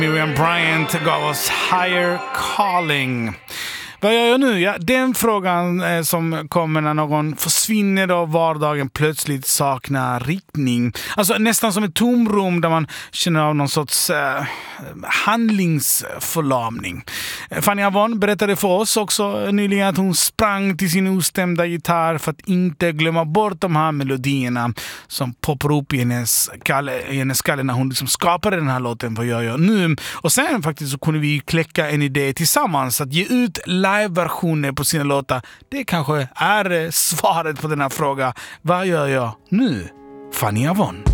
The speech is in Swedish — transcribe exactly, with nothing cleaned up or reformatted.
Miriam Bryant gav oss Higher Calling. Vad gör jag nu? Ja, den frågan eh, som kommer när någon försvinner och vardagen plötsligt saknar riktning. Alltså nästan som ett tomrum där man känner av någon sorts eh, handlingsförlamning. Fanny Avon berättade för oss också nyligen att hon sprang till sin ostämda gitarr för att inte glömma bort de här melodierna som poppar upp i hennes skalle, i hennes skalle när hon liksom skapade den här låten. Vad gör jag nu? Och sen faktiskt så kunde vi kläcka en idé tillsammans att ge ut live-versioner på sina låtar. Det kanske är svaret på den här frågan. Vad gör jag nu? Fanny Avon.